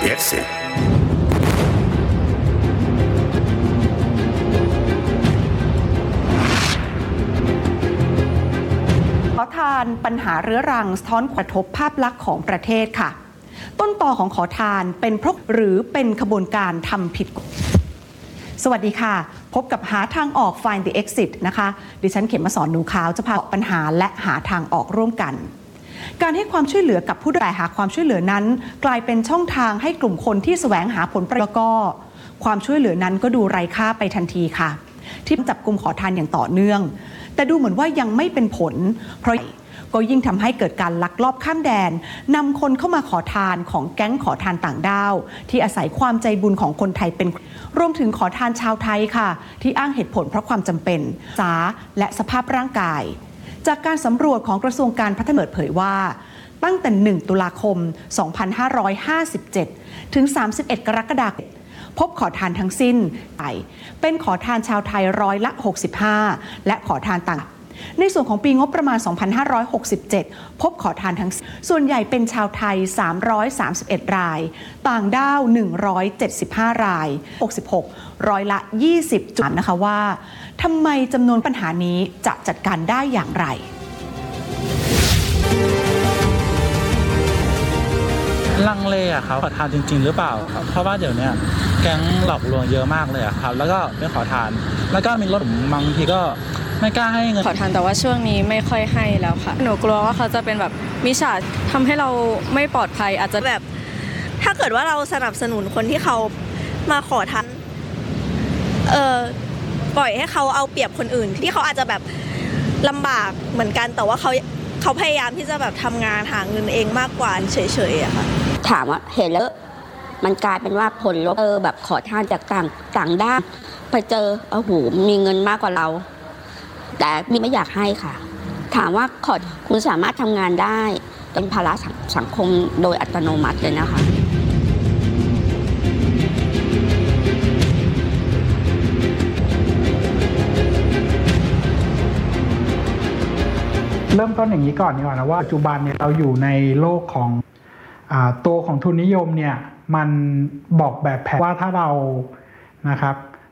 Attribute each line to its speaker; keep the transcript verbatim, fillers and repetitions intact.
Speaker 1: Exit
Speaker 2: ขอทานปัญหาเรื้อรังสะท้อนกระทบภาพลักษณ์ของประเทศค่ะต้นตอของขอทานเป็นเพราะหรือเป็นขบวนการทำผิดสวัสดีค่ะพบกับหาทางออก Find the Exit นะคะดิฉันเข็มมาสอนหนูขาวจะพาปัญหาและหาทางออกร่วมกันการให้ความช่วยเหลือกับผู้แต่หาความช่วยเหลือนั้นกลายเป็นช่องทางให้กลุ่มคนที่แสวงหาผลประโยชน์แล้วก็ความช่วยเหลือนั้นก็ดูไร้ค่าไปทันทีค่ะที่จับกุมขอทานอย่างต่อเนื่องแต่ดูเหมือนว่ายังไม่เป็นผลเพราะก็ยิ่งทำให้เกิดการลักลอบข้ามแดนนำคนเข้ามาขอทานของแก๊งขอทานต่างด้าวที่อาศัยความใจบุญของคนไทยเป็นรวมถึงขอทานชาวไทยค่ะที่อ้างเหตุผลเพราะความจำเป็นษาและสภาพร่างกายจากการสำรวจของกระทรวงการพัฒนาเปิดเผยว่าตั้งแต่หนึ่งตุลาคมสองพันห้าร้อยห้าสิบเจ็ดถึงสามสิบเอ็ดกรกฎาคมพบขอทานทั้งสิ้นเป็นขอทานชาวไทยร้อยละหกสิบห้าและขอทานต่างในส่วนของปีงบประมาณสองพันห้าร้อยหกสิบเจ็ดพบขอทานทั้งส่วนใหญ่เป็นชาวไทยสามร้อยสามสิบเอ็ดรายต่างด้าวหนึ่งร้อยเจ็ดสิบห้ารายหกสิบหกร้อยละยี่สิบจุดนะคะว่าทำไมจำนวนปัญหานี้จะจัดการได้อย่างไร
Speaker 3: ลังเลอะครับขอทานจริงๆหรือเปล่าครับเพราะว่าเดี๋ยวนี้แก๊งหลอกลวงเยอะมากเลยอะครับแล้วก็ไม่ขอทานแล้วก็มีรถบางทีก็ไม่กล้าให้เงิน
Speaker 4: ขอทานแต่ว่าช่วงนี้ไม่ค่อยให้แล้วค่ะหนูกลัวว่าเขาจะเป็นแบบมิจฉาทำให้เราไม่ปลอดภัยอาจจะ
Speaker 5: แบบถ้าเกิดว่าเราสนับสนุนคนที่เขามาขอทานเออปล่อยให้เขาเอาเปรียบคนอื่นที่เขาอาจจะแบบลำบากเหมือนกันแต่ว่าเขาเขาพยายามที่จะแบบทำงานหาเงินเองมากกว่าเฉยๆอะค่ะ
Speaker 6: ถามว่าเห็นแล้วมันกลายเป็นว่าผลลบเออแบบขอทานจากต่างต่างด้านไปเจอโอ้โหมีเงินมากกว่าเราแต่มีไม่อยากให้ค่ะถามว่าขอคุณสามารถทำงานได้เป็นภาระสังคมโดยอัตโนมัติเลยนะคะ
Speaker 7: เริ่มต้นอย่างนี้ก่อนดีกว่านะว่าปัจจุบันเนี่ยเราอยู่ในโลกของอ่าตัวของทุนนิยมเนี่ยมันบอกแบบแผนว่าถ้าเรานะครับ